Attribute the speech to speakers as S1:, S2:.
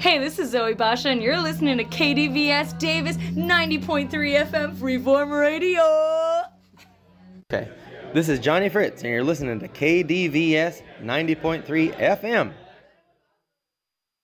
S1: Hey, this is Zoe Basha, and you're listening to KDVS Davis 90.3 FM Freeform Radio.
S2: Okay, this is Johnny Fritz, and you're listening to KDVS 90.3 FM